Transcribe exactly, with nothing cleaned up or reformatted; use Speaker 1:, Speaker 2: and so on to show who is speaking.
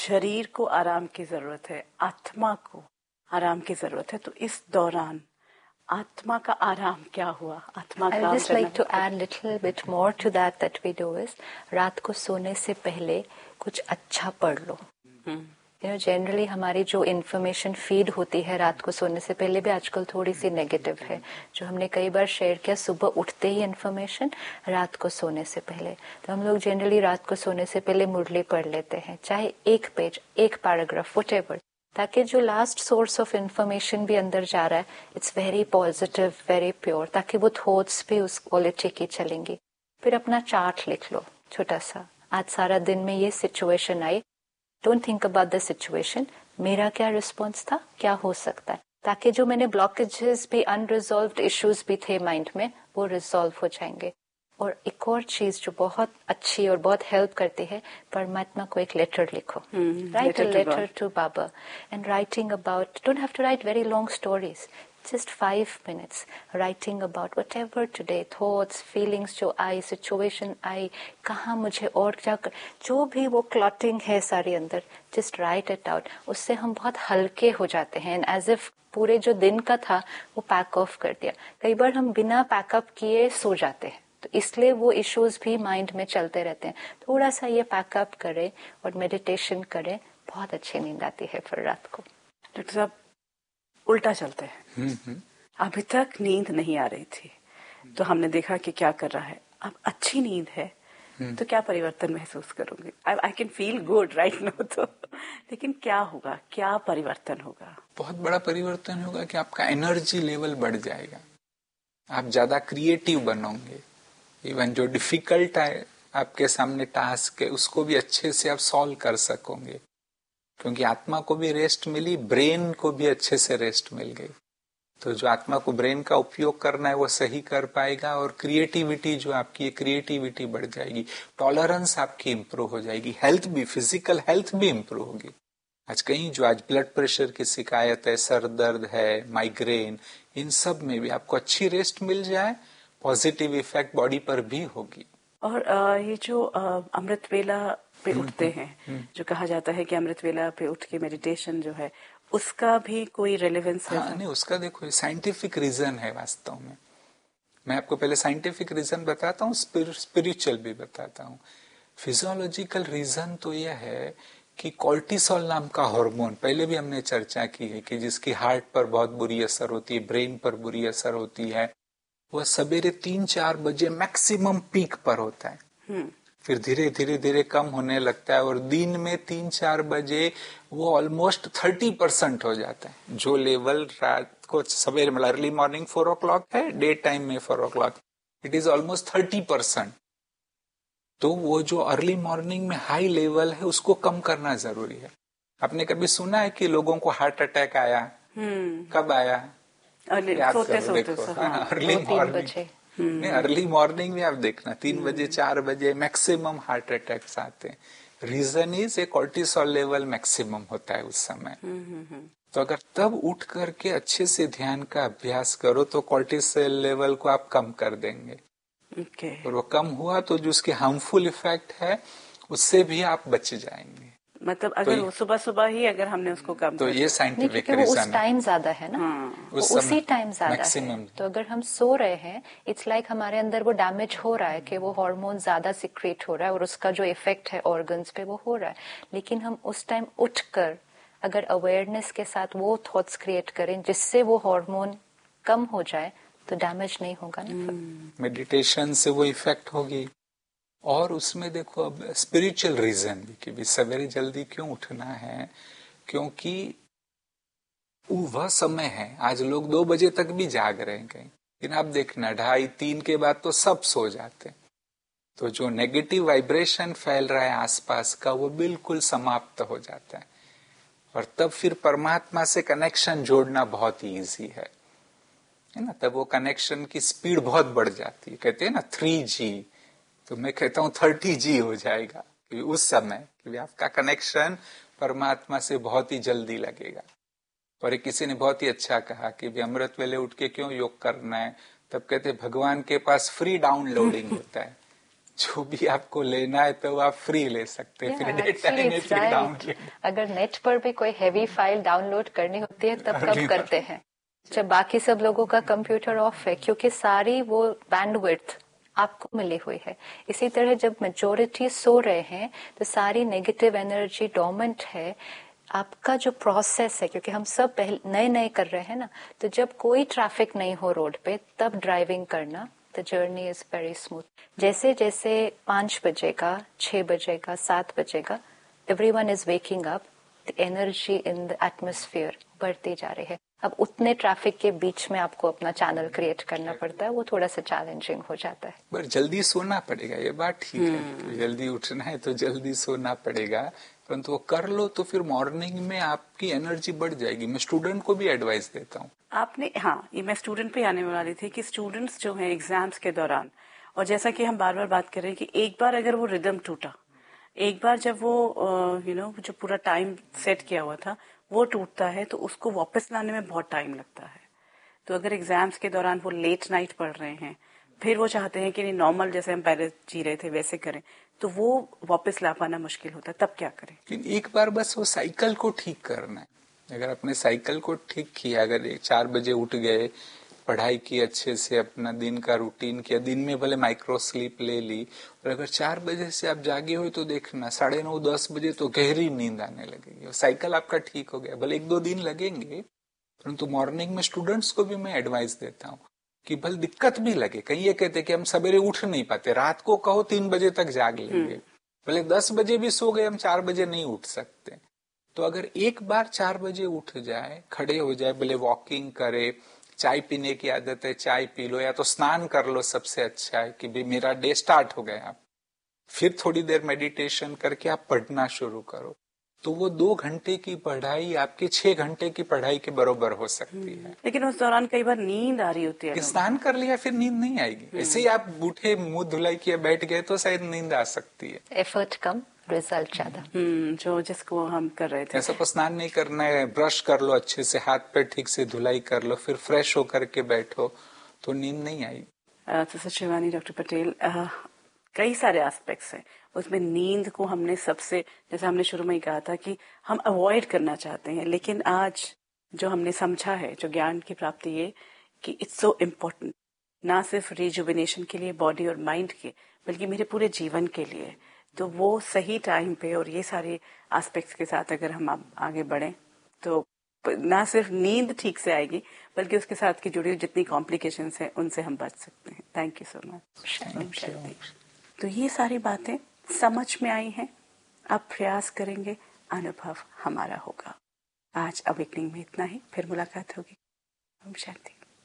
Speaker 1: शरीर को आराम की जरूरत है, आत्मा को आराम की जरूरत है, तो इस दौरान आत्मा का आराम क्या हुआ? आत्मा का
Speaker 2: I just like to add little bit more to that that we do is रात को सोने से पहले कुछ अच्छा पढ़ लो. यू नो जनरली हमारी जो इन्फॉर्मेशन फीड होती है रात को सोने से पहले भी आजकल थोड़ी सी नेगेटिव है, जो हमने कई बार शेयर किया. सुबह उठते ही इन्फॉर्मेशन, रात को सोने से पहले. तो हम लोग जनरली रात को सोने से पहले मुरली पढ़ लेते हैं, चाहे एक पेज, एक पैराग्राफ, व्हाटएवर, ताकि जो लास्ट सोर्स ऑफ इन्फॉर्मेशन भी अंदर जा रहा है it's very positive, very pure, ताकि वो थॉट्स भी उस क्वालिटी की चलेंगी. फिर अपना चार्ट लिख लो छोटा सा, आज सारा दिन में ये situation I, don't think about the situation, मेरा क्या रिस्पॉन्स था, क्या हो सकता है, ताकि जो मैंने ब्लॉकेजेस भी, अनरिजॉल्व्ड इश्यूज भी थे माइंड में, वो रिजॉल्व हो जाएंगे. और एक और चीज जो बहुत अच्छी और बहुत हेल्प करती है, परमात्मा को एक लेटर लिखो. Right a letter to Baba and writing about, don't have to right very long stories, just five minutes writing about whatever today, thoughts, feelings जो आई, situation आई, कहाँ मुझे और क्या कर, जो भी वो क्लॉटिंग है सारी अंदर, just write it out. उससे हम बहुत हल्के हो जाते हैं, and as if पूरे जो दिन का था वो पैक ऑफ कर दिया. कई बार हम बिना पैकअप किए सो जाते हैं, तो इसलिए वो इश्यूज भी माइंड में चलते रहते हैं. थोड़ा सा ये पैकअप करें और मेडिटेशन करें, बहुत अच्छी नींद आती है फिर रात को.
Speaker 1: डॉक्टर साहब, उल्टा चलते हैं. अभी तक नींद नहीं आ रही थी, तो हमने देखा कि क्या कर रहा है. अब अच्छी नींद है तो क्या परिवर्तन महसूस करूंगी? I can feel good right now. तो लेकिन क्या होगा, क्या परिवर्तन होगा?
Speaker 3: बहुत बड़ा परिवर्तन होगा कि आपका एनर्जी लेवल बढ़ जाएगा, आप ज्यादा क्रिएटिव बनोगे. इवन जो डिफिकल्ट है आपके सामने टास्क है, उसको भी अच्छे से आप सॉल्व कर सकोगे, क्योंकि आत्मा को भी रेस्ट मिली, ब्रेन को भी अच्छे से रेस्ट मिल गई. तो जो आत्मा को ब्रेन का उपयोग करना है वो सही कर पाएगा, और क्रिएटिविटी जो आपकी है, क्रिएटिविटी बढ़ जाएगी, टॉलरेंस आपकी इंप्रूव हो जाएगी, हेल्थ भी, फिजिकल हेल्थ भी इंप्रूव होगी. आज कहीं जो आज ब्लड प्रेशर की शिकायत है, सर दर्द है, माइग्रेन, इन सब में भी आपको अच्छी रेस्ट मिल जाए, पॉजिटिव इफेक्ट बॉडी पर भी होगी.
Speaker 1: और आ, ये जो आ, अमृत वेला पे उठते हैं, जो कहा जाता है कि अमृत वेला पे उठ के मेडिटेशन जो है, उसका भी कोई रेलेवेंस है?
Speaker 3: हाँ, नहीं, उसका देखो साइंटिफिक रीजन है वास्तव में. मैं आपको पहले साइंटिफिक रीजन बताता हूँ, स्पिरिचुअल भी बताता हूँ. फिजियोलॉजिकल रीजन तो यह है कि कोर्टिसोल नाम का हार्मोन, पहले भी हमने चर्चा की है, कि जिसकी हार्ट पर बहुत बुरी असर होती है, ब्रेन पर बुरी असर होती है, वह सवेरे तीन चार बजे मैक्सिमम पीक पर होता है, फिर धीरे धीरे धीरे कम होने लगता है, और दिन में तीन चार बजे वो ऑलमोस्ट थर्टी परसेंट हो जाता है. जो लेवल रात को सवेरे मतलब अर्ली मॉर्निंग फोर ओ क्लॉक है, डे टाइम में four O clock, it is almost thirty percent. तो वो जो अर्ली मॉर्निंग में हाई लेवल है उसको कम करना जरूरी है. आपने कभी सुना है कि लोगों को हार्ट अटैक आया? कब आया?
Speaker 1: सोते सोते
Speaker 3: अर्ली मॉर्निंग. नहीं, अर्ली मॉर्निंग में आप देखना, तीन बजे चार बजे मैक्सिमम हार्ट अटैक्स आते हैं. Reason is a cortisol level maximum होता है उस समय. तो अगर तब उठ करके अच्छे से ध्यान का अभ्यास करो तो कोर्टिसोल लेवल को आप कम कर देंगे.
Speaker 1: okay.
Speaker 3: और वो कम हुआ तो जो उसके हार्मफुल इफेक्ट है उससे भी आप बच जाएंगे.
Speaker 1: मतलब अगर तो सुबह सुबह ही अगर हमने उसको कम
Speaker 3: तो ये साइंटिफिक रीजन है.
Speaker 2: वो उस टाइम ज्यादा है ना, हाँ, उस उसी टाइम ज्यादा है. तो अगर हम सो रहे हैं, इट्स लाइक like हमारे अंदर वो डैमेज हो रहा है कि वो हार्मोन ज्यादा सिक्रेट हो रहा है और उसका जो इफेक्ट है ऑर्गन्स पे वो हो रहा है. लेकिन हम उस टाइम उठकर अगर अवेयरनेस के साथ वो थॉट्स क्रिएट करें जिससे वो हार्मोन कम हो जाए, तो डैमेज नहीं होगा ना.
Speaker 3: मेडिटेशन से वो इफेक्ट होगी. और उसमें देखो अब स्पिरिचुअल रीजन भी कि भी सवेरे जल्दी क्यों उठना है, क्योंकि वह समय है, आज लोग दो बजे तक भी जाग रहे हैं कहीं, लेकिन आप देखना ढाई तीन के बाद तो सब सो जाते हैं. तो जो नेगेटिव वाइब्रेशन फैल रहा है आसपास का वो बिल्कुल समाप्त हो जाता है, और तब फिर परमात्मा से कनेक्शन जोड़ना बहुत ईजी है, है ना. तब वो कनेक्शन की स्पीड बहुत बढ़ जाती है. कहते हैं ना थ्री जी, तो मैं कहता हूं थर्टी जी हो जाएगा, क्योंकि उस समय क्योंकि आपका कनेक्शन परमात्मा से बहुत ही जल्दी लगेगा. और एक किसी ने बहुत ही अच्छा कहा कि भी अमृत वेले उठ के क्यों योग करना है, तब कहते भगवान के पास फ्री डाउनलोडिंग होता है, जो भी आपको लेना है तो आप फ्री ले सकते हैं।
Speaker 2: Yeah,
Speaker 3: फिर
Speaker 2: actually it's right. अगर नेट पर भी कोई हैवी फाइल डाउनलोड करनी होती है तब कब करते हैं, जब बाकी सब लोगों का कंप्यूटर ऑफ है, क्योंकि सारी वो बैंडविड्थ आपको मिली हुई है। इसी तरह जब मेजोरिटी सो रहे हैं तो सारी नेगेटिव एनर्जी डोमेंट है। आपका जो प्रोसेस है, क्योंकि हम सब नए नए कर रहे हैं ना, तो जब कोई ट्रैफिक नहीं हो रोड पे तब ड्राइविंग करना, the journey is very smooth. जैसे जैसे पांच बजेगा, छह बजेगा, सात बजेगा, everyone is waking up, the energy in the atmosphere बढ़ती जा रही है। अब उतने ट्रैफिक के बीच में आपको अपना चैनल क्रिएट करना पड़ता है, वो थोड़ा सा चैलेंजिंग हो जाता है।
Speaker 3: पर जल्दी सोना पड़ेगा, ये बात ठीक है। जल्दी उठना है तो जल्दी सोना पड़ेगा, परंतु वो कर लो तो फिर मॉर्निंग में आपकी एनर्जी बढ़ जाएगी। मैं स्टूडेंट को भी एडवाइस देता हूँ।
Speaker 1: आपने, हाँ, ये मैं स्टूडेंट पे आने वाली थी कि स्टूडेंट्स जो हैं एग्जाम्स के दौरान, और जैसा कि हम बार बार बात कर रहे हैं कि एक बार अगर वो रिदम टूटा, एक बार जब वो यू नो जो पूरा टाइम सेट किया हुआ था वो टूटता है तो उसको वापस लाने में बहुत टाइम लगता है। तो अगर एग्जाम्स के दौरान वो लेट नाइट पढ़ रहे हैं, फिर वो चाहते हैं कि नहीं नॉर्मल जैसे हम पहले जी रहे थे वैसे करें, तो वो वापस ला पाना मुश्किल होता है। तब क्या करें?
Speaker 3: एक बार बस वो साइकिल को ठीक करना है। अगर अपने साइकिल को ठीक किया, अगर चार बजे उठ गए, पढ़ाई की अच्छे से, अपना दिन का रूटीन किया, दिन में भले माइक्रो स्लीप ले ली, और अगर चार बजे से आप जागे हो तो देखना साढ़े नौ दस बजे तो गहरी नींद आने लगेगी। साइकिल आपका ठीक हो गया। भले एक दो दिन लगेंगे, परंतु मॉर्निंग में स्टूडेंट्स को भी मैं एडवाइस देता हूँ कि भले दिक्कत भी लगे, कहीं ये कहते कि हम सवेरे उठ नहीं पाते, रात को कहो तीन बजे तक जाग लेंगे, भले दस बजे भी सो गए, हम चार बजे नहीं उठ सकते। तो अगर एक बार चार बजे उठ जाए, खड़े हो जाए, भले वॉकिंग करे, चाय पीने की आदत है चाय पी लो, या तो स्नान कर लो, सबसे अच्छा है कि भाई मेरा डे स्टार्ट हो गया। फिर थोड़ी देर मेडिटेशन करके आप पढ़ना शुरू करो, तो वो दो घंटे की पढ़ाई आपके छह घंटे की पढ़ाई के बराबर हो सकती है।
Speaker 1: लेकिन उस दौरान कई बार नींद आ रही होती है।
Speaker 3: स्नान कर लिया फिर नींद नहीं आएगी। ऐसे ही आप उठे, मुंह धुलाई किया, बैठ गए तो शायद नींद आ सकती है।
Speaker 2: एफर्ट कम, रिजल्ट ज्यादा।
Speaker 1: हम्म जो जिसको हम कर रहे थे,
Speaker 3: ऐसा को स्नान नहीं करना है, ब्रश कर लो अच्छे से, हाथ पैर ठीक से धुलाई कर लो, फिर फ्रेश होकर के बैठो तो नींद नहीं आई।
Speaker 1: तो शिवानी, डॉक्टर पटेल, आ, कई सारे एस्पेक्ट्स हैं उसमें। नींद को हमने सबसे, जैसे हमने शुरू में ही कहा था कि हम अवॉइड करना चाहते हैं, लेकिन आज जो हमने समझा है, जो ज्ञान की प्राप्ति, ये कि इट्स सो इम्पोर्टेंट, ना सिर्फ रिजुविनेशन के लिए बॉडी और माइंड के, बल्कि मेरे पूरे जीवन के लिए। तो वो सही टाइम पे और ये सारे एस्पेक्ट्स के साथ अगर हम आगे बढ़ें तो ना सिर्फ नींद ठीक से आएगी, बल्कि उसके साथ की जुड़ी हुई जितनी कॉम्प्लिकेशंस हैं उनसे हम बच सकते हैं। Thank you so much. तो ये सारी बातें समझ में आई हैं, अब प्रयास करेंगे, अनुभव हमारा होगा। आज अवेकनिंग में इतना ही, फिर मुलाकात होगी। ओम शांति।